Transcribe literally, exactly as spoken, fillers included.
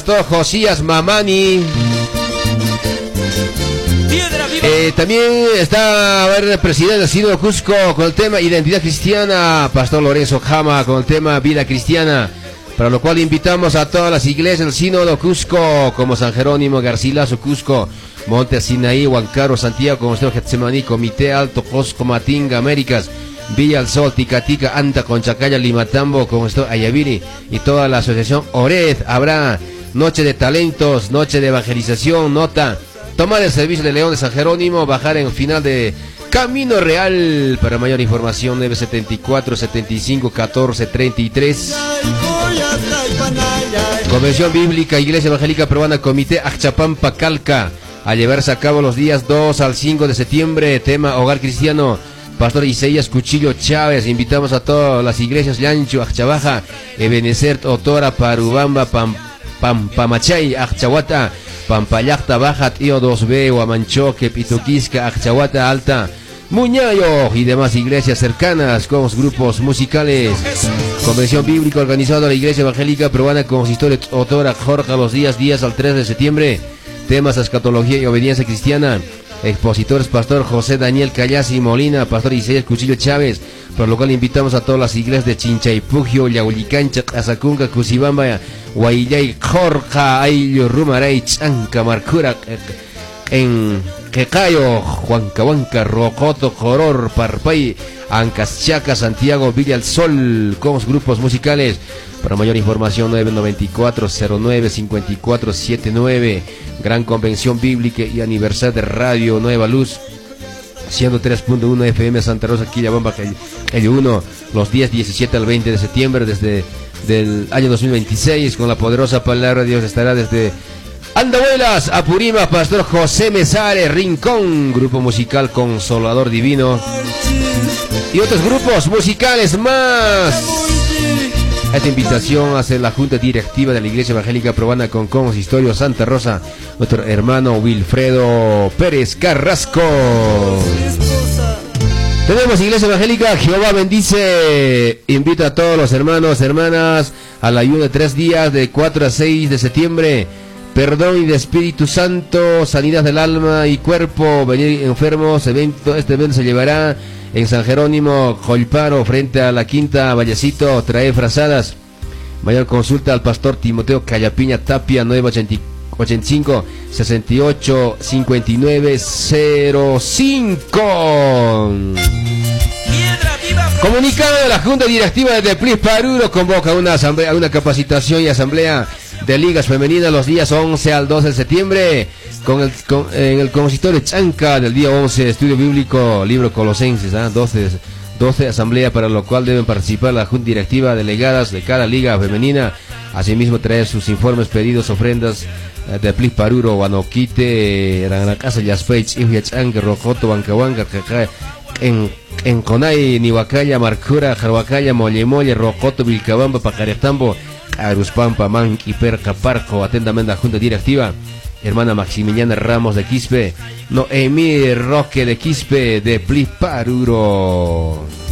Josías Mamani. Eh, también está a ver, el presidente del Sínodo Cusco con el tema Identidad Cristiana, Pastor Lorenzo Jama con el tema Vida Cristiana, para lo cual invitamos a todas las iglesias del Sínodo Cusco, como San Jerónimo, Garcilaso, Cusco, Monte Sinaí, Huancayo, Santiago, Constelo Getsemaní, Comité Alto, Cosco, Matinga, Américas, Villa El Sol, Ticatica, Anta, Conchacaya, Limatambo, Constelo Ayaviri y toda la asociación Ored. Habrá noche de talentos, noche de evangelización, nota, toma del servicio de León de San Jerónimo, bajar en final de Camino Real. Para mayor información, nueve setenta y cuatro, setenta y cinco, catorce, treinta y tres. Convención Bíblica, Iglesia Evangélica Peruana, Comité Achapampa, Calca, a llevarse a cabo los días dos al cinco de septiembre, tema Hogar Cristiano, Pastor Isaías Cuchillo Chávez. Invitamos a todas las iglesias Llancho, Achabaja, Ebenezer, Otora, Parubamba, Pam, Pampamachay, Achahuata, Pampayacta, Baja, Tío dos B, Huamanchoque, Pituquisca, Achahuata Alta, Muñayo y demás iglesias cercanas con los grupos musicales. Convención Bíblica organizada la Iglesia Evangélica Peruana, Consistorio Otora, Jorge, los días días al tres de septiembre, temas escatología y obediencia cristiana. Expositores Pastor José Daniel Callasi Molina, Pastor Isaías Cuchillo Chávez, por lo cual invitamos a todas las iglesias de Chinchaypugio, Yahulicancha, Azacunga, Cusibamba, Guayllay, Jorja, Ayllo, Rumaray, Chanca, Marcura, en Quecayo, Huancahuanca, Rocoto, Joror, Parpay, Ancaschaca, Santiago, Villa El Sol, con los grupos musicales. Para mayor información, nueve noventa y cuatro, cero nueve, cincuenta y cuatro setenta y nueve. Gran Convención Bíblica y aniversario de Radio Nueva Luz, ciento tres punto uno F M Santa Rosa, Quillabamba, el uno, los días diecisiete al veinte de septiembre, desde del año dos mil veintiséis, con la poderosa palabra de Dios. Estará desde Andahuelas, Apurima, Pastor José Mesares, Rincón, grupo musical Consolador Divino y otros grupos musicales más. Esta invitación hace la Junta Directiva de la Iglesia Evangélica Peruana con Consistorio Santa Rosa, nuestro hermano Wilfredo Pérez Carrasco. Tenemos Iglesia Evangélica Jehová Bendice, invita a todos los hermanos, hermanas, al ayuno de tres días de cuatro a seis de septiembre. Perdón y de Espíritu Santo, sanidad del alma y cuerpo, venir enfermos. Evento, este evento se llevará en San Jerónimo, Jolparo, frente a la Quinta Vallecito. Trae frazadas. Mayor consulta al Pastor Timoteo Callapiña Tapia, nueve ochenta y cinco, sesenta y ocho, cincuenta y nueve, cero cinco. Comunicado de la Junta Directiva de Teplis Paruro, convoca una asamblea, una capacitación y asamblea de ligas femeninas los días once al doce de septiembre, con el, con, en el consistorio Chanca del día once, estudio bíblico, libro Colosenses, ¿eh? doce, doce asamblea, para lo cual deben participar la Junta Directiva, delegadas de cada liga femenina. Asimismo traer sus informes, pedidos, ofrendas eh, de Plis Paruro, Guanoquite, Ranacasa, Yaspech, Ivia Chanca, Rocoto, Bancahuanca, en en Conay, Nihuacaya, Marcura, Jarhuacaya, Mollemolle, Rocoto, Vilcabamba, Pacaretambo, Aruspampa, Manqui, Perca, Parco. Atentamente la Junta Directiva, hermana Maximiliana Ramos de Quispe, Noemí Roque de Quispe, de Plis Paruro.